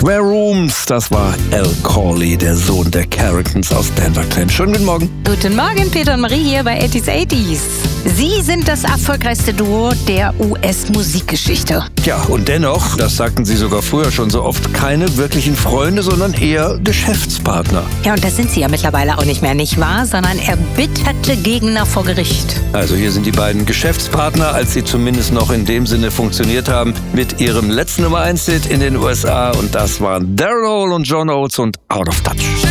Square Rooms, das war Al Corley, der Sohn der Carringtons aus Denver Glen. Schönen guten Morgen. Guten Morgen, Peter und Marie hier bei 80s. Sie sind das erfolgreichste Duo der US-Musikgeschichte. Ja, und dennoch, das sagten sie sogar früher schon so oft, keine wirklichen Freunde, sondern eher Geschäftspartner. Ja, und das sind sie ja mittlerweile auch nicht mehr, nicht wahr? Sondern erbitterte Gegner vor Gericht. Also hier sind die beiden Geschäftspartner, als sie zumindest noch in dem Sinne funktioniert haben, mit ihrem letzten Nummer 1-Hit in den USA. Und das waren Daryl Hall und John Oates und Out of Touch.